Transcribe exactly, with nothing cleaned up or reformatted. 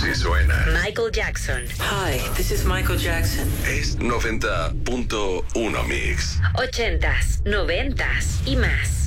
Así suena. Michael Jackson. Hi, this is Michael Jackson. Es noventa punto uno Mix. Ochentas, noventas y más.